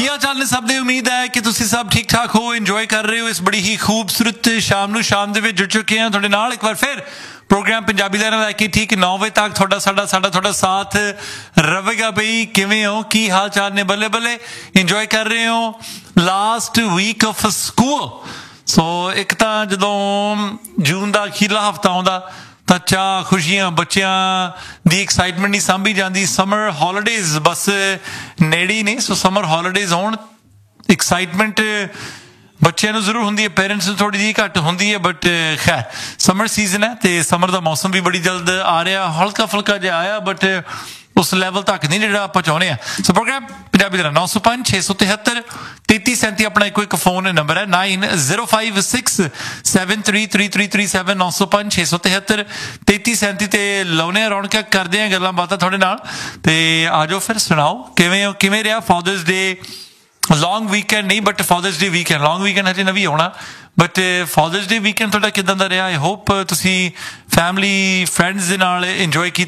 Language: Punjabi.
ਹਾਲ ਚਾਲ ਨੇ ਸਭ ਦੇ। ਉਮੀਦ ਹੈ ਕਿ ਤੁਸੀਂ ਸਭ ਠੀਕ ਠਾਕ ਹੋ, ਇੰਜੋਏ ਕਰ ਰਹੇ ਹੋ ਇਸ ਬੜੀ ਹੀ ਖੂਬਸੂਰਤ ਸ਼ਾਮ ਨੂੰ। ਸ਼ਾਮ ਦੇ ਵਿੱਚ ਜੁੜ ਚੁੱਕੇ ਹਾਂ ਤੁਹਾਡੇ ਨਾਲ ਇੱਕ ਵਾਰ ਫਿਰ ਪ੍ਰੋਗਰਾਮ ਪੰਜਾਬੀ ਲਹਿਰਾਂ ਲੈ ਕੇ ਠੀਕ 9 ਵਜੇ ਤੱਕ ਤੁਹਾਡਾ ਸਾਥ ਰਹੇਗਾ। ਬਈ ਕਿਵੇਂ ਹੋ, ਕੀ ਹਾਲ ਚਾਲ ਨੇ? ਬੱਲੇ ਬੱਲੇ ਇੰਜੋਏ ਕਰ ਰਹੇ ਹੋ ਲਾਸਟ ਵੀਕ ਆਫ ਸਕੂਲ। ਸੋ ਇੱਕ ਤਾਂ ਜਦੋਂ ਜੂਨ ਦਾ ਅਖੀਰਲਾ ਹਫ਼ਤਾ ਆਉਂਦਾ ਤਾਂ ਚਾਹ ਖੁਸ਼ੀਆਂ, ਬੱਚਿਆਂ ਦੀ ਐਕਸਾਈਟਮੈਂਟ ਨਹੀਂ ਸਾਂਭੀ ਜਾਂਦੀ। ਸਮਰ ਹੌਲੀਡੇਜ਼ ਬਸ ਨੇੜੇ ਹੀ ਨੇ। ਸੋ ਸਮਰ ਹੌਲੀਡੇਜ਼ ਆਉਣ, ਐਕਸਾਈਟਮੈਂਟ ਬੱਚਿਆਂ ਨੂੰ ਜ਼ਰੂਰ ਹੁੰਦੀ ਹੈ, ਪੇਰੈਂਟਸ ਨੂੰ ਥੋੜ੍ਹੀ ਜਿਹੀ ਘੱਟ ਹੁੰਦੀ ਹੈ। ਬਟ ਖੈਰ ਸਮਰ ਸੀਜ਼ਨ ਹੈ ਅਤੇ ਸਮਰ ਦਾ ਮੌਸਮ ਵੀ ਬੜੀ ਜਲਦ ਆ ਰਿਹਾ। ਹਲਕਾ ਫੁਲਕਾ ਜਿਹਾ ਆਇਆ ਬਟ ਉਸ ਲੈਵਲ ਤੱਕ ਨਹੀਂ ਜਿਹੜਾ ਆਪਾਂ ਚਾਹੁੰਦੇ ਹਾਂ। ਸੋ ਪ੍ਰੋਗਰਾਮ ਪੰਜਾਬੀ ਦਾ 905 673 3337 ਆਪਣਾ ਇੱਕੋ ਇੱਕ ਫੋਨ ਨੰਬਰ ਹੈ 9056733337 905 673 3337 ਤੇ ਲਾਉਣੇ ਆ ਰੌਣਕਾਂ, ਕਰਦੇ ਆ ਗੱਲਾਂ ਬਾਤਾਂ ਤੁਹਾਡੇ ਨਾਲ। ਤੇ ਆ ਜਾਓ ਫਿਰ ਸੁਣਾਓ ਕਿਵੇਂ ਹੋ, ਕਿਵੇਂ ਰਿਹਾ ਫਾਦਰਸ ਡੇ ਲੌਂਗ ਵੀਕਐਂਡ? ਨਹੀਂ but fathers day weekend, long weekend ਹਜੇ ਨਵੀਂ ਆਉਣਾ ਬਟ ਫਾਦਰਸ ਡੇ ਵੀਕਐਂਡ ਤੁਹਾਡਾ ਕਿੱਦਾਂ ਦਾ ਰਿਹਾ? ਆਈ ਹੋਪ ਤੁਸੀਂ ਫੈਮਲੀ ਫਰੈਂਡਸ ਦੇ ਨਾਲ ਇੰਜੋਏ ਕੀਤਾ